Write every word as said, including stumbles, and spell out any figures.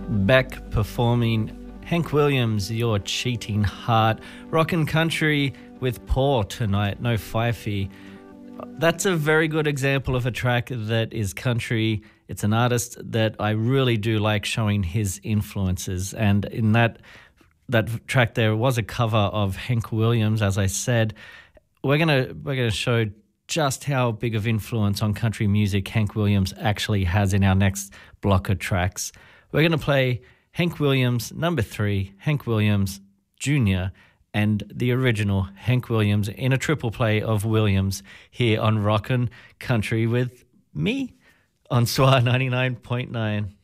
Beck performing Hank Williams, Your Cheating Heart. Rockin' Country with Paul tonight, no Fifey. That's a very good example of a track that is country. It's an artist that I really do like showing his influences. And in that that track there was a cover of Hank Williams, as I said. We're gonna we're gonna show just how big of influence on country music Hank Williams actually has in our next block of tracks. We're gonna play Hank Williams, number three, Hank Williams Junior, and the original Hank Williams in a triple play of Williams here on Rockin' Country with me on S W R ninety-nine point nine.